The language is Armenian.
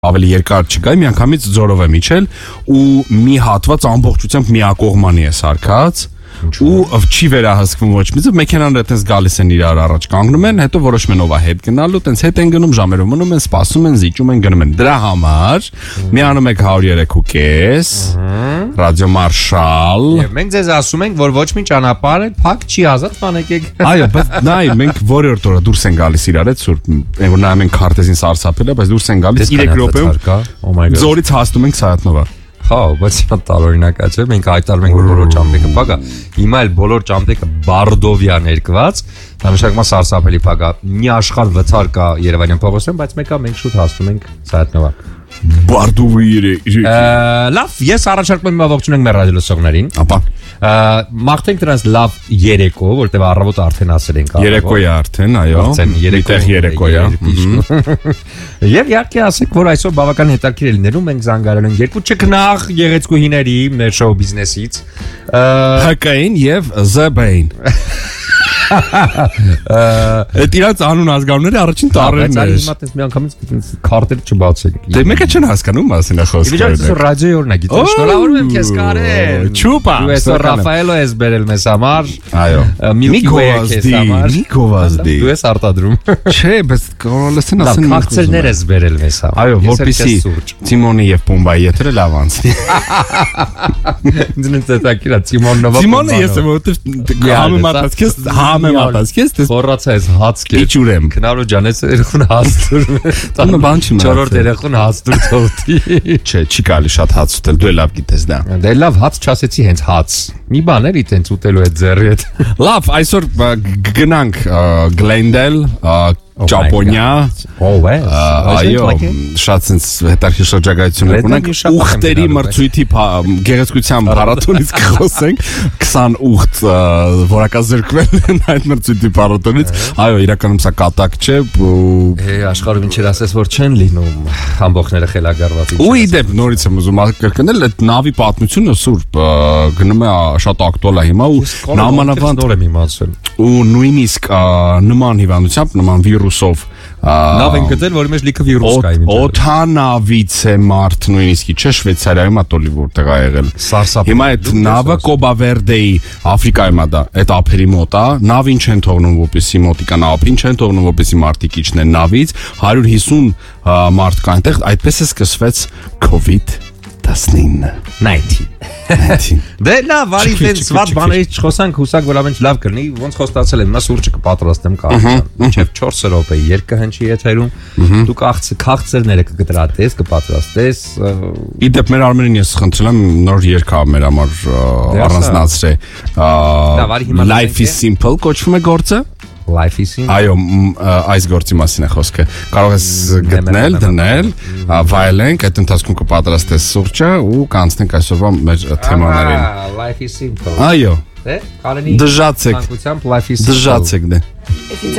Ավելի երկար չկա, միանգամից ձորով եմ իջել ու մի հատված ամբողջությամբ միակողմանի է սարքած ու չի վերահսկվում ոչ մի ձև, մեքենաները այդպես գալիս են իրար առաջ կանգնում են, հետո որոշում են ով է հետ գնալու, այդպես հետ են գնում, ժամերով մնում են, սպասում են, զիջում են, գնում են։ Դրա համար միանում եք 103.5 Ռադիո Մարշալ։ Եվ մենք ձեզ ասում ենք, որ ոչ մի ճանապարհ փակ չի ազատ բանեկեք։ Այո, բայց նայ, մենք որևէ օր դուրս են գալիս իրար հետ սուրբ, որ նայում ենք քարտեզին սարսափել է, բայց դուրս են գալիս 3 րոպեում։ Ձորից հասնում ենք Սայաթնովա։ Հա, բայց տարօրինակ է, չէ՞։ Մենք հայտարարում ենք բոլոր ճամփեքը փակա։ Հիմա էլ բոլոր ճամփեքը բարդովյա ներկված, դա նշանակում է սարսափելի փակա։ Մի աշխարհ վթար կա Երևանյան փողոցում, բայց մեկը մենք շուտ հասնում ենք Սայաթնովա։ Բարդովի լավ, ես առաջարկում եմ ողջունենք մեր ռադիոլսողներին։ Ապա մաղթենք դրանց լավ երեկո, որտեղ առավոտը արդեն ասել ենք երեկո է արդեն, այո։ Այդտեղ երեկո է։ Եւ իհարկե ասենք, որ այսօր բավական հետաքրքիր է լինելու, մենք զանգարել ենք երկու ճկնաղ գեղեցկուհիների մեր շոու բիզնեսից։ Հակային եւ Զբեին։ Այդ իրաց անուն ազգանունները առաջին տառերն են։ Հիմա տես մի անգամից քարտերը չբացենք։ Դե մեկը չեն հասկանում մասինա խոսքը։ Իվիճակը ռադիոյի օրն է, գիտես, շնորհավորում եմ քեզ Կարեն։ Չուպա։ Դու ես Ռաֆայելո ես բերել մեզ համար։ Այո։ Մի գովազդի։ Դու ես արտադրում։ Չէ, բայց կորոլեսն ասեն քաղցերներ ես բերել մեզ համար։ Այո, որպեսի Տիմոնի եւ Պումբայի եթերը լավ անցնի։ Ինձ հետաքրքիր է Տիմոննովա։ Տիմոնը ես եմ որովհետեւ համեմատած քեզ համեմատած քեզ խորացա ես հաց կեր։ Իջուրեմ։ Քնարու ջան, ես երախուն հացտուր։ Տանը բան չի մնացել։ 4-րդ երախուն հացտուր թողտի։ Չէ, չի կարելի շատ հաց ուտել, դու լավ գիտես դա։ Դե լավ հաց չասեցի հենց հաց։ Մի բան էլի տենց ուտելու այդ ձեռի հետ։ Լավ, այսօր գնանք Glendale, Ճապոնիա։ Այո, շատ sense հետարքի շրջագայություններ ունենք։ Ուխտերի մրցույթի գեղեցկության փառատոնից կխոսենք 20 ուխտ որակազրկվել են այդ մրցույթի փառատոնից։ Այո, իրականում սա կատակ չէ։ Աշխարհում ինչեր ասես որ չեն լինում ամբողջները խելագարված։ Ու իդեպ նորից եմ ուզում կրկնել այդ նավի պատմությունը սուրբ գնում է շատ ակտուալ է հիմա ու նամանավանդ նոր եմ իմացել։ Ու նույնիսկ նման հիվանդությամբ, նման վիրուսով նավ են գտել, որի մեջ լիքը վիրուս կա իմիջը։ Օթանավից է մարդ նույնիսկ, չէ, Շվեյցարիայում է տոլի որտեղ է եղել։ Հիմա այդ նավը Կոբավերդեի Աֆրիկայում է դա, այդ ափերի մոտ է, նավին չեն թողնում, որպեսզի մոտիկան ափին չեն թողնում, որպեսզի մարդիկ իջնեն նավից, 150 մարդ կա այնտեղ, այդպես է սկսվեց COVID-19։ Դե լավ, վարի տենց վատ բաներից չխոսանք, հուսանք որ ամեն ինչ լավ կլինի, ոնց խոստացել եմ, հիմա սուրճը կպատրաստեմ կախության, մինչև 4 րոպե երկ կհնչի եթերում, դու քաղցրները կգտրատես, կպատրաստես։ Իդեպ մեր Արմենին ես խնդրել եմ նոր երկ մեր համար առանձնացրե։ Life is simple կոչվում է գործը։ Life is simple։ Այո, այս գործի մասին է խոսքը։ Կարող ես գտնել, դնել, վայելենք, այդ ընթացքում կպատրաստես սուրճը ու կանցնենք այսօրվա մեր թեմաներին։ Life is simple։ Այո։ Դե, Կարենի դժացեք։ Life is simple։ Դժացեք դե։